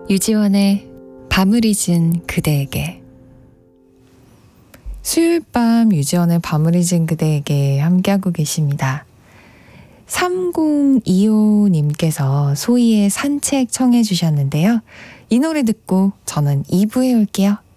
유지원의 밤을 잊은 그대에게. 수요일 밤 유지원의 밤을 잊은 그대에게 함께하고 계십니다. 3025님께서 소희의 산책 청해 주셨는데요. 이 노래 듣고 저는 2부에 올게요.